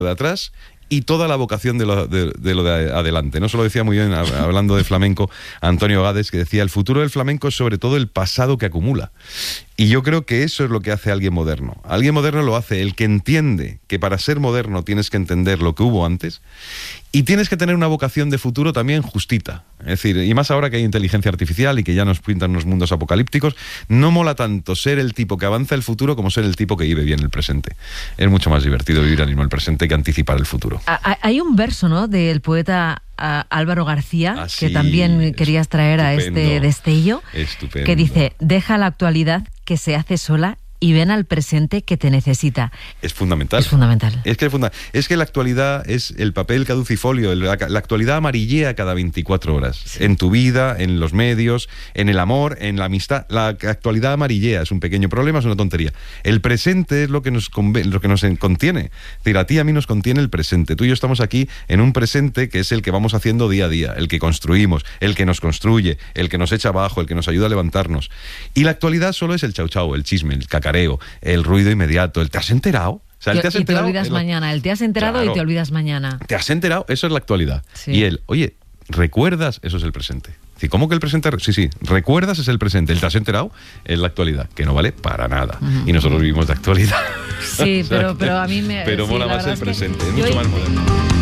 de atrás y toda la vocación de lo de adelante. No solo decía muy bien, hablando de flamenco, Antonio Gades, que decía, el futuro del flamenco es sobre todo el pasado que acumula. Y yo creo que eso es lo que hace alguien moderno. Alguien moderno lo hace el que entiende que para ser moderno tienes que entender lo que hubo antes y tienes que tener una vocación de futuro también justita. Es decir, y más ahora que hay inteligencia artificial y que ya nos pintan unos mundos apocalípticos, no mola tanto ser el tipo que avanza el futuro como ser el tipo que vive bien el presente. Es mucho más divertido vivir al mismo el presente que anticipar el futuro. Hay un verso, ¿no?, del poeta Álvaro García, sí, que también querías traer a este destello, estupendo, que dice, deja la actualidad que se hace sola y ven al presente que te necesita. Es fundamental. Es fundamental. Es que la actualidad es el papel caducifolio, la actualidad amarillea cada 24 horas. Sí. En tu vida, en los medios, en el amor, en la amistad. La actualidad amarillea, es un pequeño problema, es una tontería. El presente es lo que nos contiene. Es decir, a ti y a mí nos contiene el presente. Tú y yo estamos aquí en un presente que es el que vamos haciendo día a día, el que construimos, el que nos construye, el que nos echa abajo, el que nos ayuda a levantarnos. Y la actualidad solo es el chau chau, el chisme, el cacareo, el ruido inmediato, el ¿te has enterado? O sea, el te has enterado, te olvidas mañana, el te has enterado, claro, y te olvidas mañana. ¿Te has enterado? Eso es la actualidad. Sí. Y el, oye, ¿recuerdas? Eso es el presente. ¿Cómo que el presente? Sí, ¿recuerdas? Es el presente. El ¿te has enterado? Es la actualidad, que no vale para nada. Y nosotros vivimos de actualidad. Sí, o sea, pero a mí me... Pero sí, mola más el presente, es mucho más moderno.